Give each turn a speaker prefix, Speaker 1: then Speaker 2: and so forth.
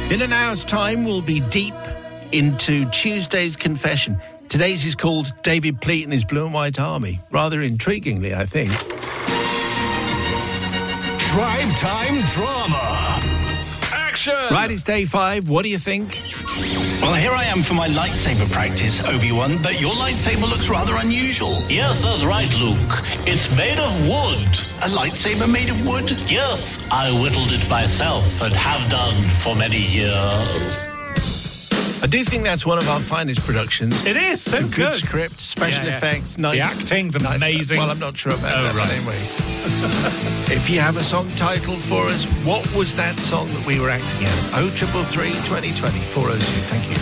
Speaker 1: In an hour's time, we'll be deep into Tuesday's confession. Today's is called David Pleat and his Blue and White Army. Rather intriguingly, I think.
Speaker 2: Drive Time Drama. Action!
Speaker 1: Right, it's day 5. What do you think?
Speaker 3: Well, here I am for my lightsaber practice, Obi-Wan, but your lightsaber looks rather unusual.
Speaker 4: Yes, that's right, Luke. It's made of wood.
Speaker 3: A lightsaber made of wood?
Speaker 4: Yes, I whittled it myself and have done for many years.
Speaker 1: I do think that's one of our finest productions.
Speaker 5: It is, so
Speaker 1: it's a good
Speaker 5: good.
Speaker 1: script, special effects, nice.
Speaker 5: The acting's amazing.
Speaker 1: Well, I'm not sure about that,
Speaker 5: right.
Speaker 1: but anyway. If you have a song title for us, what was that song that we were acting out? 0333 2020 402. Thank you.